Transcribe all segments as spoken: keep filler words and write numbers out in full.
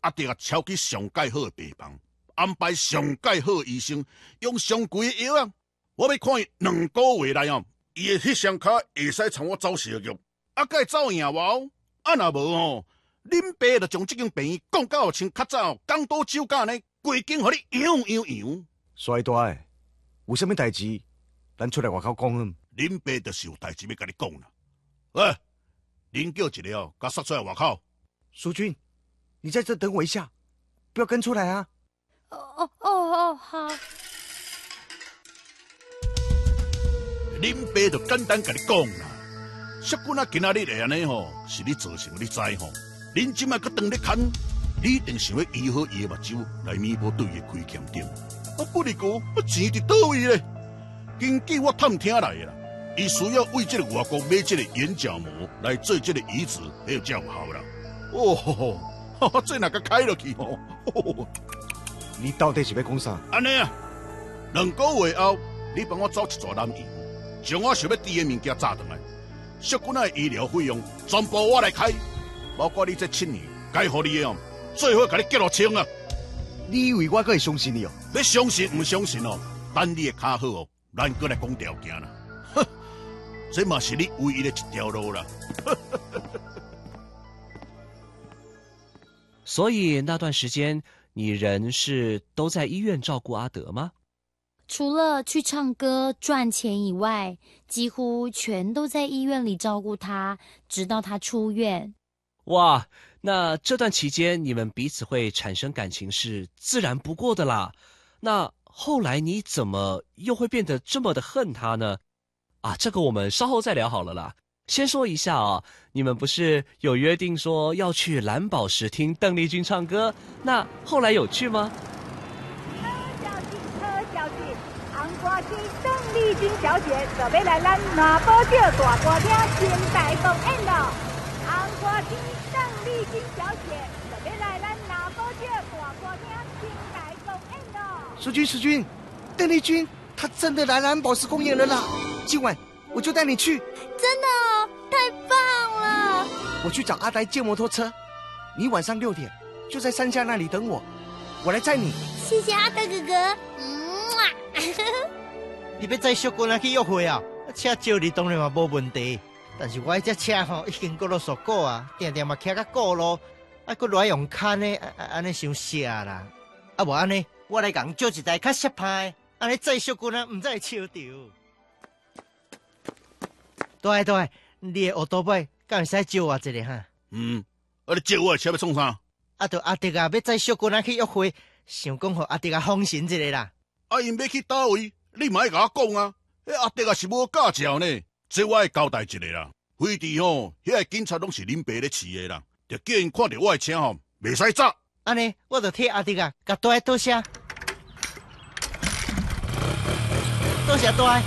阿德啊超去上介好的病房，安排上介好的医生，用上贵的药啊。我要看伊两个月内哦，伊的迄双脚会使从我走蛇肉，啊，该走赢无？啊，若无吼，恁爸就将这间病院讲到像较早港岛酒家呢，规间互你摇摇摇。 衰大诶，有啥物代志？咱出来外口讲嗯。 恁爸就是有代志要甲你讲啦。喂，恁叫一个哦，甲杀出来外口。 淑君，你在这等我一下，不要跟出来啊。 哦哦哦哦，好。 恁爸就简单甲你讲啦。淑君啊，今仔日会安尼吼，是你造成，你知吼？恁即摆搁当咧牵，你一定想要医好伊的目睭，来弥补对伊的亏欠点。啊，不哩个，啊钱伫倒位咧？根据我探听来的啦，伊需要为这个外国买这个眼角膜来做这个移植，还有才有效啦。哦吼吼，哈哈，这哪个开落去吼？ 你到底是要讲啥？ 安尼啊，两个月后，你帮我找一撮男医，将我想要治的物件炸转来。淑君仔的医疗费用全部我来开，包括你这七年该互你的哦，最好甲你结落清啊！ 你以为我可会相信你哦？ 要相信唔相信哦？等你的脚好哦，咱过来讲条件啦。哼，这嘛是你唯一的一条路啦。 所以那段时间，你人是都在医院照顾阿德吗？ 除了去唱歌赚钱以外，几乎全都在医院里照顾他，直到他出院。 哇，那这段期间你们彼此会产生感情是自然不过的啦。那后来你怎么又会变得这么的恨他呢？啊，这个我们稍后再聊好了啦。先说一下啊，你们不是有约定说要去蓝宝石听邓丽君唱歌？那后来有去吗？ 邓丽君小姐就要来咱南宝岛大歌厅新台公演咯。红歌厅邓丽君小姐就要来咱南宝岛大歌厅新台公演咯。 淑君，淑君，邓丽君她真的来蓝宝石公演了啦！今晚我就带你去。 真的哦，太棒了！ 我去找阿呆借摩托车，你晚上六点就在山下那里等我，我来载你。 谢谢阿德哥哥。嗯你要载淑君仔去约会啊？车借你当然嘛无问题，但是我这车吼已经过了锁过啊，定定嘛骑到过路，啊，搁来用牵呢，安尼伤涩啦。啊，无安尼，我来共借一台较适派，安尼载淑君仔唔再笑着。对对，你的奥多拜敢会使借我一个哈？ 嗯，啊，你借我的车要创啥？ 啊，就阿德啊，要载淑君仔去约会，想讲互阿德啊放心一下啦。 啊，因要去倒位？你嘛要甲我讲啊！迄阿德也是无驾照呢，这我会交代一下啦。飞地吼，遐个警察拢是恁爸咧饲的啦，就叫因看到我的车吼，袂使走。 安尼，我就替阿德啊，甲大多谢，多谢大。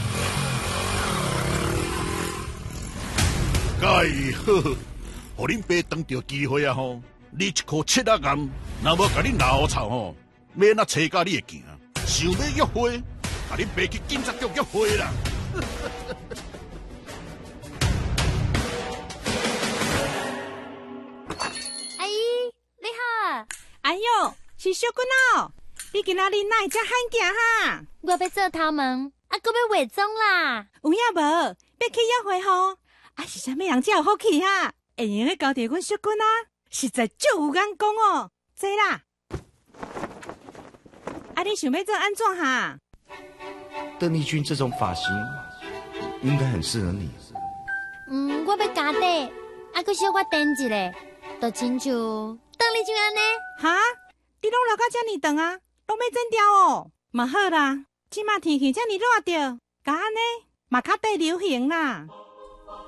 介好，互恁爸当着机会啊吼，你一颗七仔眼，若无甲你老臭吼，免那车甲你会行，想要约会。把你爸去警察局约会啦！ 阿姨，你好。 哎呦，是淑君哦！你今仔日哪会遮罕行哈？ 我要做头毛，啊，搁要化妆啦。 有影无？要去约会吼？啊，是啥物人遮有福气哈？会用咧交代阮淑君啊，实在足有眼光哦！坐啦。啊，你想要做安怎哈？ 邓丽君这种发型应该很适合你。 嗯，我要加底，啊，搁小可垫一个，就亲像邓丽君安尼。 哈？你拢留到遮尔长啊？拢要剪掉哦？嘛好啦，即马天气遮尔热着，甲安尼嘛较得流行啦。